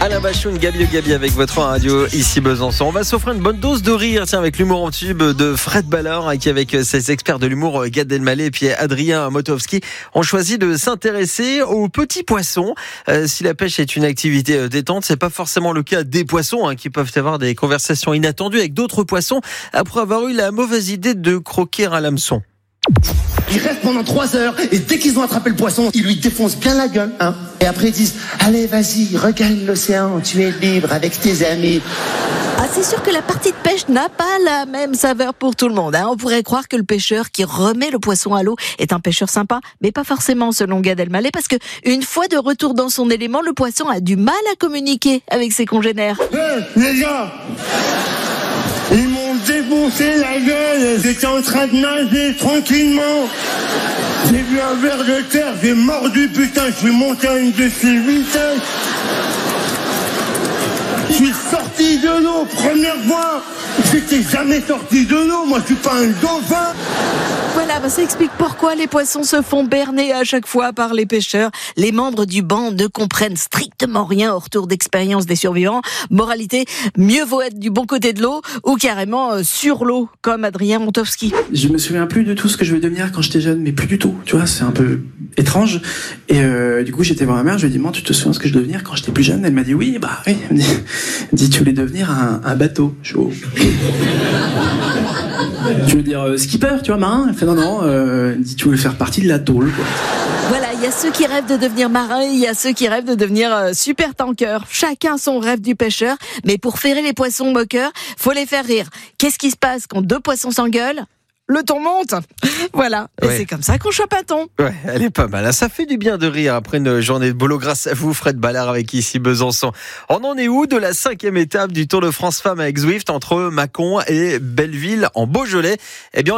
Alain Bachoun, Gabi avec votre radio ici Besançon. On va s'offrir une bonne dose de rire, tiens, avec l'humour en tube de Fred Ballard, qui avec ses experts de l'humour Gad Elmaleh et puis Adrien Motowski ont choisi de s'intéresser aux petits poissons. Si la pêche est une activité détente, c'est pas forcément le cas des poissons qui peuvent avoir des conversations inattendues avec d'autres poissons après avoir eu la mauvaise idée de croquer à l'hameçon. Ils restent pendant 3 heures et dès qu'ils ont attrapé le poisson, ils lui défoncent bien la gueule. Et après ils disent « Allez, vas-y, regagne l'océan, tu es libre avec tes amis. » Ah, c'est sûr que la partie de pêche n'a pas la même saveur pour tout le monde. On pourrait croire que le pêcheur qui remet le poisson à l'eau est un pêcheur sympa, mais pas forcément selon Gad Elmaleh, parce que une fois de retour dans son élément, le poisson a du mal à communiquer avec ses congénères. Les gars, ils m'ont défoncé la gueule. J'étais en train de nager tranquillement. J'ai vu un ver de terre, j'ai mordu, putain, je suis monté à une de ces vitesses. Je suis sorti de l'eau, première fois. J'étais jamais sorti de l'eau, moi je suis pas un dauphin. Voilà, ça explique pourquoi les poissons se font berner à chaque fois par les pêcheurs. Les membres du banc ne comprennent strictement rien au retour d'expérience des survivants. Moralité, mieux vaut être du bon côté de l'eau ou carrément sur l'eau, comme Adrien Motowski. Je me souviens plus de tout ce que je voulais devenir quand j'étais jeune, mais plus du tout, tu vois, c'est un peu étrange. Et du coup, j'étais voir ma mère, je lui ai dit, maman, tu te souviens de ce que je voulais devenir quand j'étais plus jeune? Elle m'a dit, oui, oui. Elle me dit, tu voulais devenir un bateau. Je suis tu veux dire skipper, tu vois, marin? Elle fait non, elle dit, tu voulais faire partie de la tôle, quoi. Voilà, il y a ceux qui rêvent de devenir marin, il y a ceux qui rêvent de devenir super tanker. Chacun son rêve du pêcheur, mais pour ferrer les poissons moqueurs, faut les faire rire. Qu'est-ce qui se passe quand 2 poissons s'engueulent? Le thon monte. Voilà, et c'est comme ça qu'on chope un thon. Ouais, elle est pas mal. Ça fait du bien de rire après une journée de boulot. Grâce à vous, Fred Ballard, avec ici Besançon. On en est où de la 5e étape du Tour de France Femmes avec Zwift entre Mâcon et Belleville en Beaujolais? Eh bien,